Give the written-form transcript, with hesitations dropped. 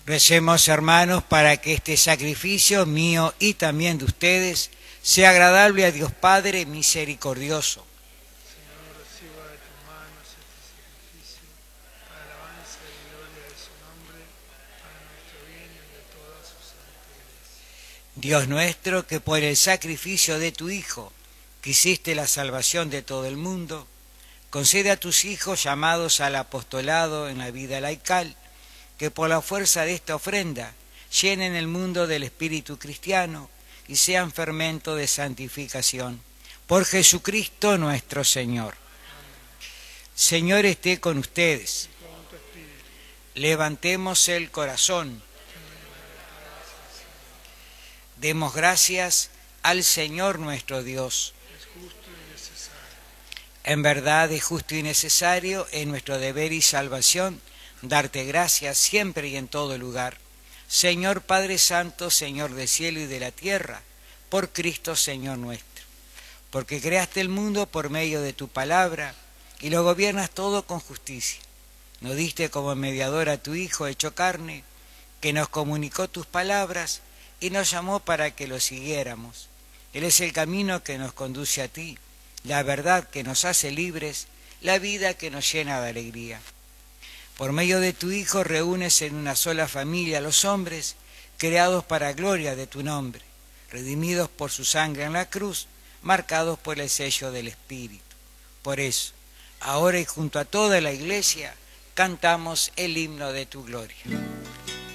Recemos, hermanos, para que este sacrificio mío y también de ustedes sea agradable a Dios Padre misericordioso. Señor, reciba de tus manos este sacrificio para alabanza y gloria de su nombre, para nuestro bien y el de toda su santa Iglesia. Dios nuestro, que por el sacrificio de tu Hijo quisiste la salvación de todo el mundo, concede a tus hijos llamados al apostolado en la vida laical, que por la fuerza de esta ofrenda llenen el mundo del espíritu cristiano y sean fermento de santificación. Por Jesucristo nuestro Señor. Señor, esté con ustedes. Levantemos el corazón. Demos gracias al Señor nuestro Dios. Es justo y necesario. En verdad es justo y necesario, en nuestro deber y salvación, darte gracias siempre y en todo lugar. Señor Padre Santo, Señor del cielo y de la tierra, por Cristo Señor nuestro. Porque creaste el mundo por medio de tu palabra y lo gobiernas todo con justicia. Nos diste como mediador a tu Hijo hecho carne, que nos comunicó tus palabras y nos llamó para que lo siguiéramos. Él es el camino que nos conduce a ti, la verdad que nos hace libres, la vida que nos llena de alegría. Por medio de tu Hijo reúnes en una sola familia a los hombres, creados para gloria de tu nombre, redimidos por su sangre en la cruz, marcados por el sello del Espíritu. Por eso, ahora y junto a toda la Iglesia, cantamos el himno de tu gloria.